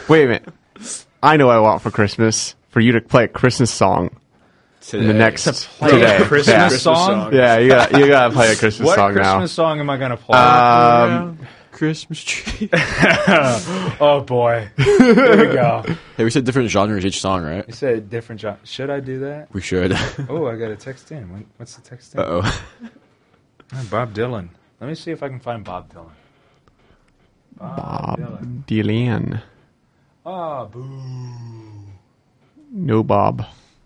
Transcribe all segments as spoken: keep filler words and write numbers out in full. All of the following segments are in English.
Wait a minute. I know what I want for Christmas. For you to play a Christmas song. Today. In the next play today. a Christmas, yeah. song? Yeah, you got you got to play a Christmas what song Christmas now. song am I going to play? Um, Christmas tree. oh, boy. Here we go. Hey, we said different genres each song, right? You said different genre. Should I do that? We should. Oh, I got a text in. When- What's the text in? Uh-oh. Oh, Bob Dylan. Let me see if I can find Bob Dylan. Bob, Dylan. Bob Dylan. Ah, boo. No Bob.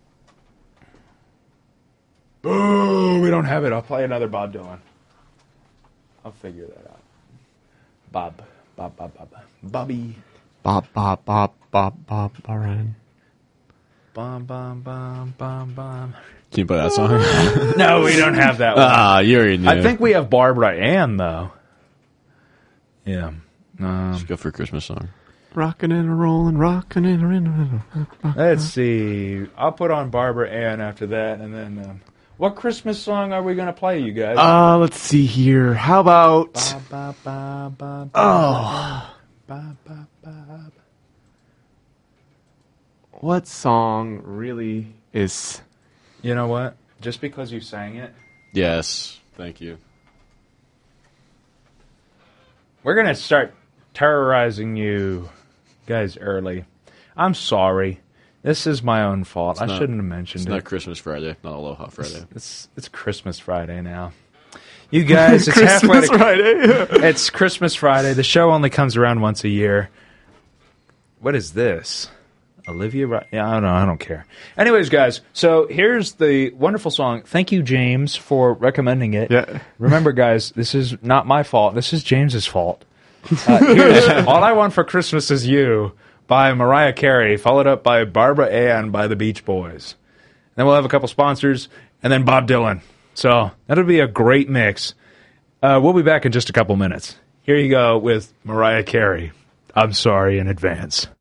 Boo! We don't have it. I'll play another Bob Dylan. I'll figure that out. Bob. Bob, Bob, Bob. Bobby. Bob, Bob, Bob, Bob, Bob, Baran. Bum, bum, bum, bum, bum. Can you play that song? No, we don't have that one. Ah, you already knew. I think we have Barbara Ann, though. Yeah. Um, Let's go for a Christmas song. Rockin' and a rollin', rockin' and a rollin'. let's see. I'll put on Barbara Ann after that, and then... Um, what Christmas song are we going to play, you guys? Uh, let's see here. How about... Ba, ba, ba, ba, ba, Oh. ba, ba, ba. What song really is... You know what? Just because you sang it, Yes. Thank you. we're going to start terrorizing you guys early. I'm sorry. This is my own fault. It's I not- shouldn't have mentioned It's it. not Christmas Friday, not Aloha Friday. It's it's Christmas Friday now. You guys, it's halfway Christmas to Friday. It's Christmas Friday. The show only comes around once a year. What is this? Olivia? Ro- Yeah, I don't know. I don't care. Anyways, guys, so here's the wonderful song. Thank you, James, for recommending it. Yeah. Remember, guys, this is not my fault. This is James's fault. Uh, here's All I Want for Christmas Is You by Mariah Carey, followed up by Barbara Ann by the Beach Boys. Then we'll have a couple sponsors, and then Bob Dylan. So that'll be a great mix. Uh, we'll be back in just a couple minutes. Here you go with Mariah Carey. I'm sorry in advance.